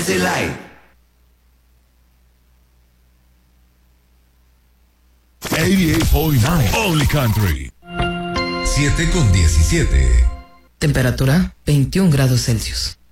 Comerse Light. Only Country. 7:17. Temperatura 21 grados Celsius.